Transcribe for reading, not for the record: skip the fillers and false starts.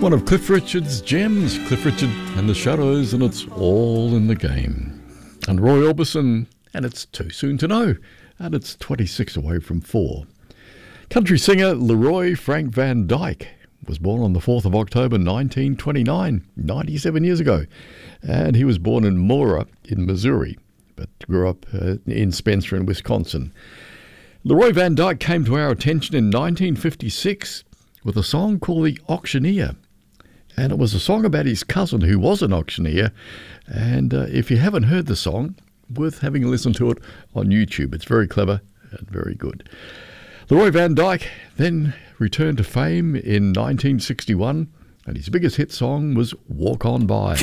One of Cliff Richard's gems, Cliff Richard and the Shadows, and it's all in the game. And Roy Orbison, and it's too soon to know, and it's 26 away from 4. Country singer Leroy Frank Van Dyke was born on the 4th of October 1929, 97 years ago. And he was born in Mora in Missouri, but grew up in Spencer in Wisconsin. Leroy Van Dyke came to our attention in 1956 with a song called The Auctioneer. And it was a song about his cousin who was an auctioneer. And if you haven't heard the song, worth having a listen to it on YouTube. It's very clever and very good. Leroy Van Dyke then returned to fame in 1961, and his biggest hit song was Walk On By.